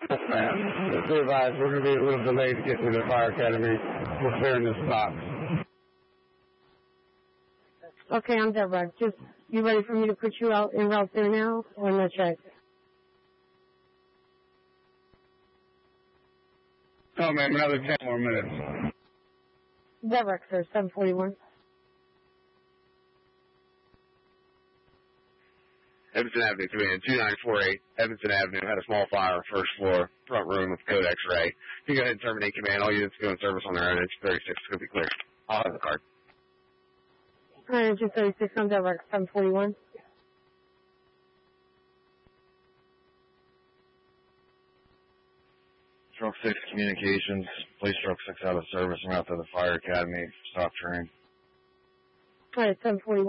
Ma'am, be advised, we're going to be a little delayed to get to the fire academy. We're clearing this box. Okay, I'm Deborah. Just, you ready for me to put you out en route there now, or I'm going to check? No, ma'am, another 10 more minutes. Deborah, sir, 741. Evanston Avenue, come in, 2948, Evanston Avenue, had a small fire, first floor, front room with code X-ray. You can go ahead and terminate command. All units go in service on their own. Engine 36 is going to be clear. I'll have the card. Engine 36, I'm Deborah, 741. Truck 6 communications, police truck 6 out of service and out to the fire academy, stop train. All right, 741.